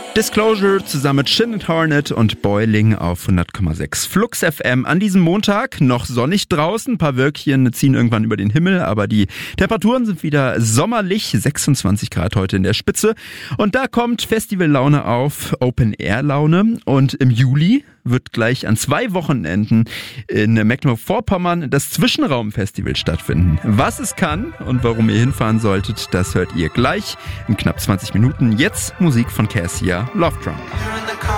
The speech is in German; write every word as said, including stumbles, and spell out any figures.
Disclosure zusammen mit Shin and Hornet und Boiling auf hundert Komma sechs Flux F M. An diesem Montag noch sonnig draußen, ein paar Wölkchen ziehen irgendwann über den Himmel, aber die Temperaturen sind wieder sommerlich, sechsundzwanzig Grad heute in der Spitze. Und da kommt Festivallaune auf, Open-Air-Laune, und im Juli wird gleich an zwei Wochenenden in Mecklenburg-Vorpommern das Zwischenraum-Festival stattfinden. Was es kann und warum ihr hinfahren solltet, das hört ihr gleich in knapp zwanzig Minuten. Jetzt Musik von Cassia, Love Drum.